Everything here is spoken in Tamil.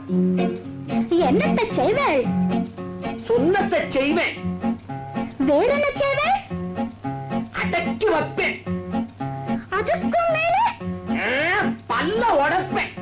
என்னத்தை செய்வேள்? சொன்னத்தை செய்வேன். வேற என்ன செய்வேள்? அடக்கி வைப்பேன். அதுக்கும் மேல பல்ல உடைப்பேன்.